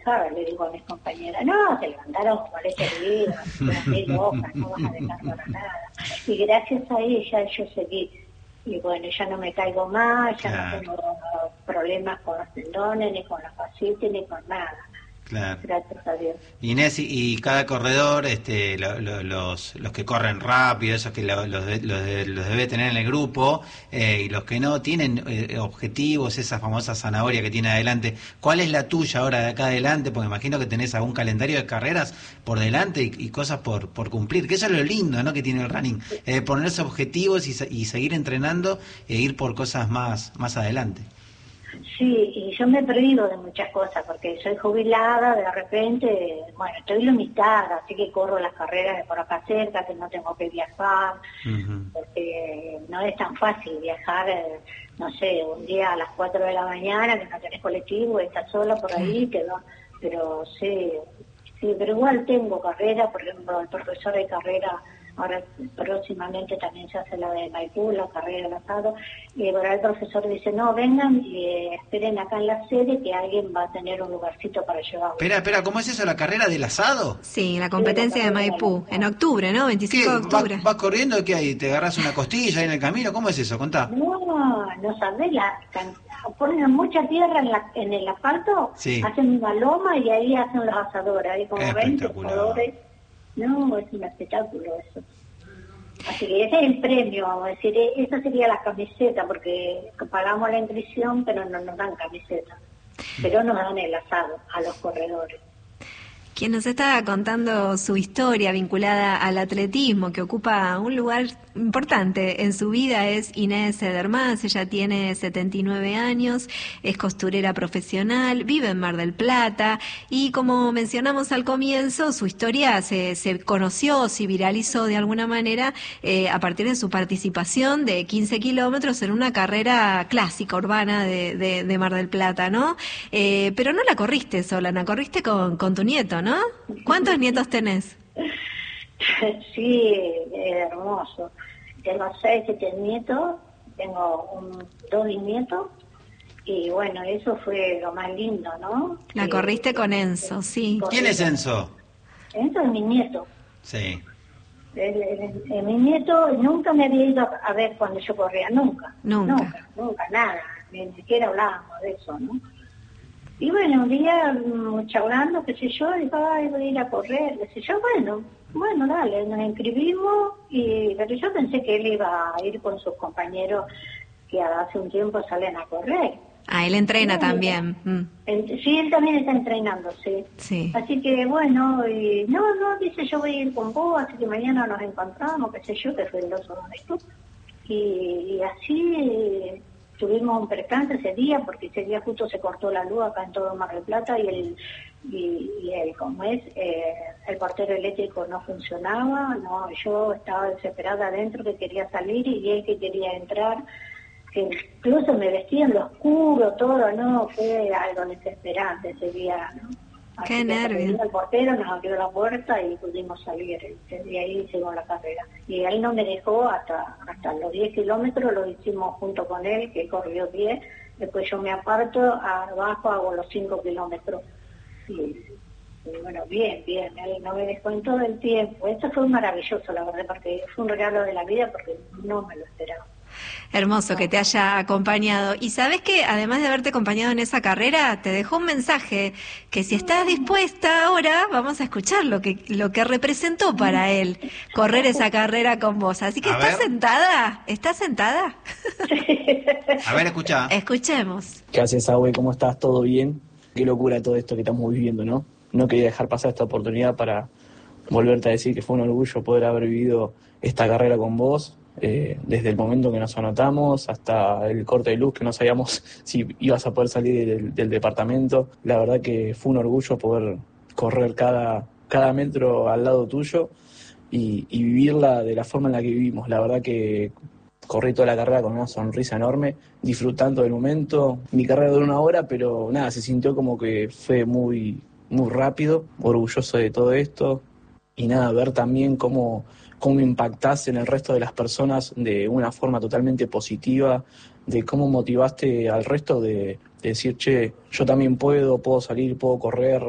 dejar, le digo a mis compañeras, no, se levantaron como leche hervida, estoy loca, no vas a dejar para nada. Y gracias a ella yo seguí. Y bueno, ya no me caigo más, ya no tengo problemas con los tendones, ni con la fascitis, ni con nada. Claro. Gracias a Dios. Inés, y cada corredor, los que corren rápido, esos que los debe tener en el grupo, y los que no, tienen objetivos, esa famosa zanahoria que tiene adelante. ¿Cuál es la tuya ahora de acá adelante? Porque imagino que tenés algún calendario de carreras por delante y cosas por cumplir, que eso es lo lindo, ¿no?, que tiene el running, ponerse objetivos y seguir entrenando e ir por cosas más adelante. Sí, y yo me he perdido de muchas cosas porque soy jubilada, de repente, bueno, estoy limitada, así que corro las carreras de por acá cerca, que no tengo que viajar, porque no es tan fácil viajar, no sé, un día a las 4 de la mañana, que no tenés colectivo, estás sola por ahí, pero sí, pero igual tengo carrera, por ejemplo, el profesor de carrera. Ahora próximamente también se hace la de Maipú, la carrera del asado, y por ahí el profesor dice, no, vengan y esperen acá en la sede que alguien va a tener un lugarcito para llevar. Espera, ¿cómo es eso, la carrera del asado? Sí, la competencia de Maipú, en octubre, ¿no? 25 de octubre. ¿Vas corriendo? ¿Qué hay? ¿Te agarras una costilla ahí en el camino? ¿Cómo es eso? Contá. No sabés, ponen mucha tierra en el asfalto, sí. Hacen una loma y ahí hacen los asadores, hay como 20 asadores. No, es un espectáculo eso. Así que ese es el premio, vamos a decir, esa sería la camiseta, porque pagamos la inscripción, pero no nos dan camiseta, pero nos dan el asado a los corredores. Quien nos está contando su historia vinculada al atletismo, que ocupa un lugar importante en su vida, es Inés Edermás. Ella tiene 79 años, es costurera profesional, vive en Mar del Plata y, como mencionamos al comienzo, su historia se conoció, se viralizó de alguna manera a partir de su participación de 15 kilómetros en una carrera clásica urbana de Mar del Plata, ¿no? Pero no la corriste sola, la corriste con tu nieto, ¿no? ¿Cuántos nietos tenés? Sí, hermoso. Tengo 6, 7 nietos, tengo 2 bisnietos, y bueno, eso fue lo más lindo, ¿no? La corriste con Enzo, sí. ¿Quién es Enzo? Enzo es mi nieto. Sí. Mi nieto nunca me había ido a ver cuando yo corría, nunca, nada, ni siquiera hablábamos de eso, ¿no? Y bueno, un día charlando, qué sé yo, dijo, ay, voy a ir a correr, qué sé yo, bueno, dale, nos inscribimos, pero yo pensé que él iba a ir con sus compañeros que hace un tiempo salen a correr. Ah, él entrena también. Sí, él también está entrenando, sí. Así que bueno, y no, dice, yo voy a ir con vos, así que mañana nos encontramos, qué sé yo, que fue el 2 de esto. Y así tuvimos un percance ese día, porque ese día justo se cortó la luz acá en todo Mar del Plata y como es, el portero eléctrico no funcionaba, yo estaba desesperada adentro, que quería salir, y él que quería entrar, que incluso me vestía en lo oscuro, todo, ¿no? Fue algo desesperante ese día, ¿no? Así Qué nervios. El portero nos abrió la puerta y pudimos salir, y ahí hicimos la carrera. Y él no me dejó hasta los 10 kilómetros, lo hicimos junto con él, que corrió 10, después yo me aparto, abajo hago los 5 kilómetros. Y bueno, bien, él no me dejó en todo el tiempo. Eso fue maravilloso, la verdad, porque fue un regalo de la vida, porque no me lo esperaba. Hermoso que te haya acompañado. Y sabes que además de haberte acompañado en esa carrera, te dejó un mensaje que, si estás dispuesta ahora, vamos a escuchar lo que representó para él correr esa carrera con vos. Así que ¿estás sentada? A ver, escuchá. Escuchemos. ¿Qué haces, Abue? ¿Cómo estás? ¿Todo bien? Qué locura todo esto que estamos viviendo, ¿no? No quería dejar pasar esta oportunidad para volverte a decir que fue un orgullo poder haber vivido esta carrera con vos. Desde el momento que nos anotamos hasta el corte de luz, que no sabíamos si ibas a poder salir del departamento. La verdad que fue un orgullo poder correr cada metro al lado tuyo y vivirla de la forma en la que vivimos. La verdad que corrí toda la carrera con una sonrisa enorme, disfrutando del momento. Mi carrera duró 1 hora, pero nada, se sintió como que fue muy, muy rápido, orgulloso de todo esto. Y nada, ver también cómo impactaste en el resto de las personas de una forma totalmente positiva, de cómo motivaste al resto de decir, che, yo también puedo salir, puedo correr,